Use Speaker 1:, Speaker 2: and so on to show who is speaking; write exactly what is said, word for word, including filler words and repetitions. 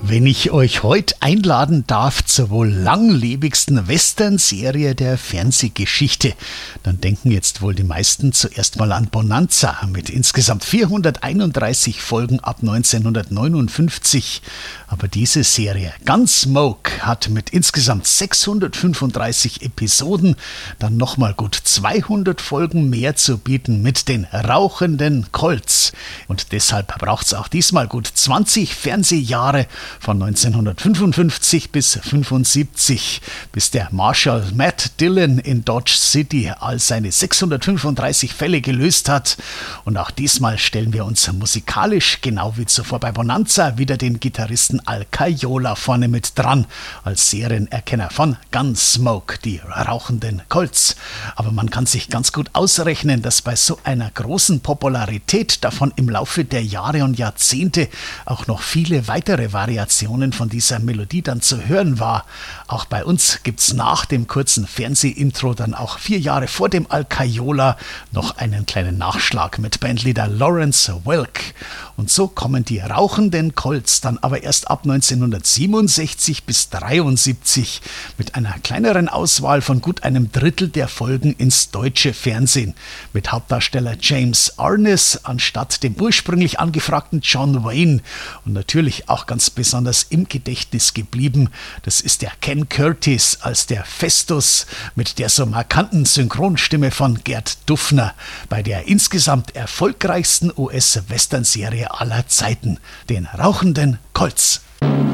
Speaker 1: Wenn ich euch heute einladen darf zur wohl langlebigsten Western-Serie der Fernsehgeschichte, dann denken jetzt wohl die meisten zuerst mal an Bonanza mit insgesamt vierhunderteinunddreißig Folgen ab neunzehnhundertneunundfünfzig. Aber diese Serie Gunsmoke hat mit insgesamt sechshundertfünfunddreißig Episoden dann nochmal gut zweihundert Folgen mehr zu bieten mit den rauchenden Colts. Und deshalb braucht es auch diesmal gut zwanzig Fernsehjahre von neunzehnhundertfünfundfünfzig bis fünfundsiebzig, bis der Marshal Matt Dillon in Dodge City all seine sechshundertfünfunddreißig Fälle gelöst hat. Und auch diesmal stellen wir uns musikalisch, genau wie zuvor bei Bonanza, wieder den Gitarristen Al Caiola vorne mit dran, als Serienerkenner von Gunsmoke, die rauchenden Colts. Aber man kann sich ganz gut ausrechnen, dass bei so einer großen Popularität davon im Laufe der Jahre und Jahrzehnte auch noch viele weitere Variationen von dieser Melodie dann zu hören war. Auch bei uns gibt's nach dem kurzen Fernsehintro dann auch vier Jahre vor dem Al Caiola noch einen kleinen Nachschlag mit Bandleader Lawrence Welk. Und so kommen die rauchenden Colts dann aber erst ab neunzehnhundertsiebenundsechzig bis dreiundsiebzig mit einer kleineren Auswahl von gut einem Drittel der Folgen ins deutsche Fernsehen. Mit Hauptdarsteller James Arness anstatt dem ursprünglich angefragten John Wayne. Und natürlich auch ganz besonders im Gedächtnis geblieben, das ist der Ken Curtis als der Festus mit der so markanten Synchronstimme von Gerd Dufner bei der insgesamt erfolgreichsten U S-Western-Serie aller Zeiten, den rauchenden Colts.